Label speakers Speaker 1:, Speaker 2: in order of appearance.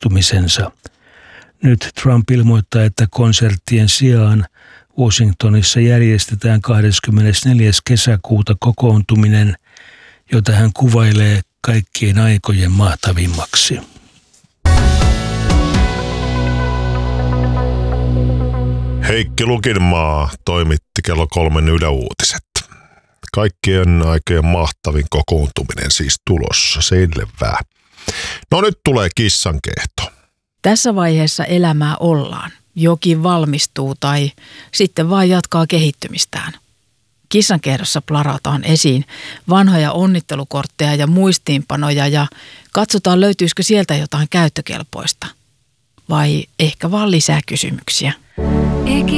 Speaker 1: onnistumisensa. Nyt Trump ilmoittaa, että konserttien sijaan Washingtonissa järjestetään 24. kesäkuuta kokoontuminen, jota hän kuvailee kaikkien aikojen mahtavimmaksi.
Speaker 2: Heikki Lukinmaa toimitti kello 3 Yle Uutiset. Kaikkien aikojen mahtavin kokoontuminen siis tulossa, selvä. No nyt tulee kissankehto.
Speaker 3: Tässä vaiheessa elämää ollaan. Jokin valmistuu tai sitten vaan jatkaa kehittymistään. Kissankehdossa plarataan esiin vanhoja onnittelukortteja ja muistiinpanoja ja katsotaan löytyisikö sieltä jotain käyttökelpoista. Vai ehkä vaan lisää kysymyksiä.